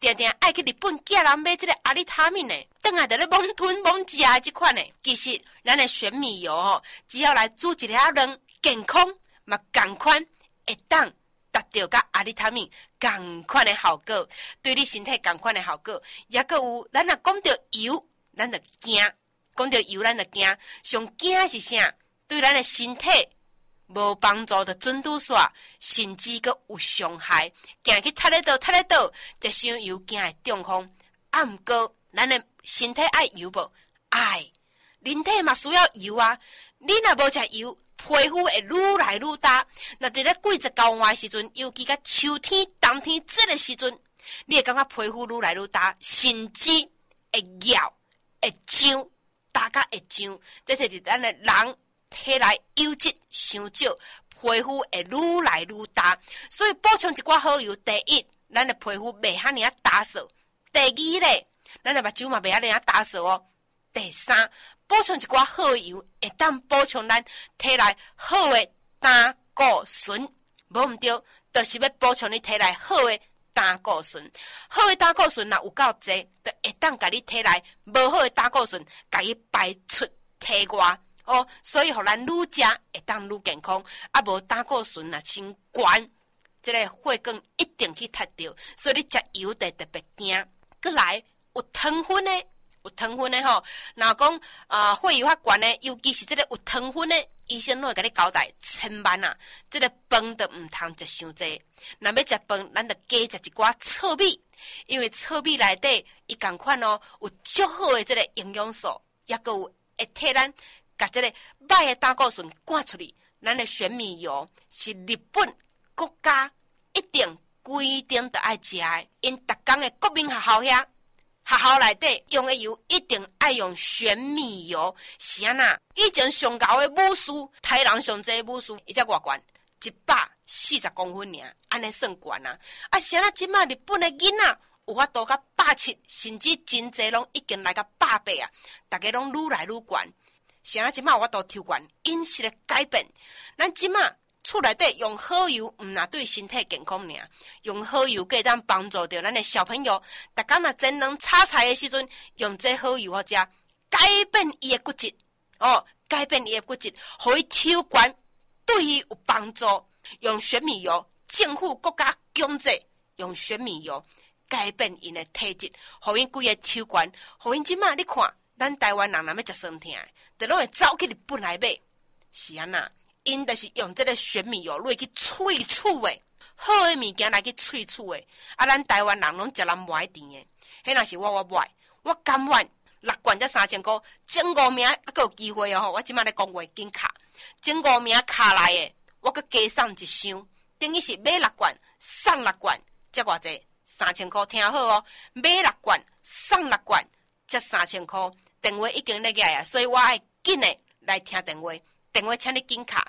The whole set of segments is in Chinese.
定定爱去日本寄人买这个阿里塔敏的，等下就咧猛吞猛食这款的。其实咱的玄米油只要来煮一下汤，健康嘛同款，会当达到甲阿里塔敏同款的效果，对你身体同款的效果。也阁有，咱若讲到油，咱就惊；讲到油，咱就惊。上惊是啥？对咱的身体无帮助的准度煞，甚至阁有伤害。行去踢咧倒，食伤油惊会中风。啊，毋过咱的身体爱油无？爱，人体嘛需要油啊。你若无食油，皮肤会愈来愈大。若伫咧季节交换的时阵，尤其甲秋天、冬天这个时阵，你会感觉皮肤愈来愈大，甚至会咬、会痒，大家会痒。这就是咱的人体内油脂伤少，皮肤会愈来愈大。所以补充一寡好油，第一，咱的皮肤袂遐尔打扫；第二咧，咱的目睭嘛袂遐尔打扫哦。第三，补充一寡好油，会当补充咱体内好的胆固醇，无毋对，就是要补充你体内好的胆固醇。好的胆固醇若有够侪，就会当甲你体内无好的胆固醇，甲伊排出体外。哦，所以互咱愈食会当愈健康，啊无胆固醇若先悬，这个血管一定去踢掉，所以你食油得特别惊。搁来有糖分的，有糖分的吼，若讲血油较悬的，尤其是这个有糖分的，医生拢会甲你交代，千万啊，这个饭都毋通食伤济。若要食饭，咱就加食一寡糙米，因为糙米内底伊共款哦，有足好的这个营养素，也阁有会替咱把这个歹的胆固醇赶出去。咱的玄米油是日本国家一定规定都爱食的，因逐工的国民学校遐，学校内底用的油一定爱用玄米油。是安那？以前上高的母数，台人上济母数，伊才偌悬，140公分尔，安尼算悬啊！啊，是安那？即马日本的囡仔有法度到170，甚至真济拢已经来到180啊！大家拢愈来愈悬。是啊，即马有法度抽悬，饮食的改变。咱即马厝内底用好油，毋若对身体健康尔，用好油可以当帮助到咱的小朋友。逐工若煎卵炒菜的时阵，用这好油好食，改变伊的骨质哦，改变伊的骨质，互伊抽悬，对伊有帮助。用玄米油，政府国家强制用玄米油改变因的体质，互因规个抽悬，互因即马你看，咱台湾人若要食酸痛，就拢会走去日本来买。是安那？因就是用这个玄米油落去萃取的，好的物件来去萃取的。啊，咱台湾人拢食人买甜的，迄若是我买，我甘愿6罐才3000块，前5名还佫有机会哦。我即马咧讲话紧卡，前5名卡来的，我佫加送一箱，等于是买6罐送6罐，才偌济？3000块，听好哦，买6罐送6罐，才3000块。电话已经咧来啊，所以我爱紧的来听电话。电话请你紧卡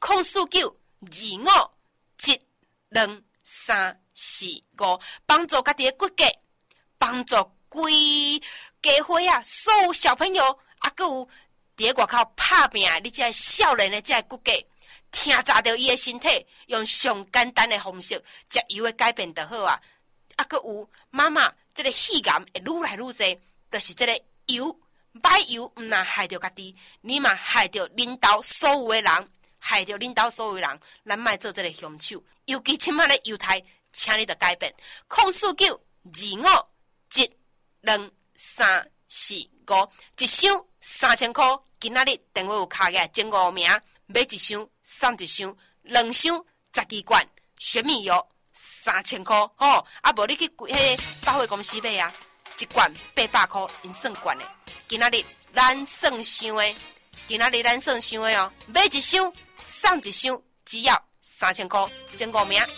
，04925722345，帮助家己的骨骼，帮助规家伙啊，所有小朋友啊，佮有伫外口拍拼，你这少年的这骨骼，听查到伊的身体，用上简单的方式，食油的改变就好啊。啊，佮有妈妈，这个肺癌会愈来愈济，就是这个油。买油毋若害着家己，你嘛害着领导所有的人，害着领导所有的人，咱莫做这个凶手。尤其即摆咧犹太，请你着改变。04925722345，一箱3000块，今仔日电话有卡起来，前5名买一箱送一箱，2箱12罐玄米油3000块吼，啊无你去迄百货公司买啊，1罐800块，因算罐的。今仔日咱算箱的，哦，买一箱送一箱，只要3000块，前5名。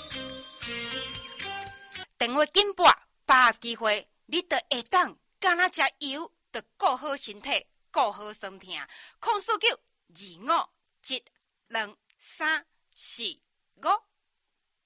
电话紧拨，把握机会，你就会当敢若食油，就顾好身体，顾好身体。04925722345。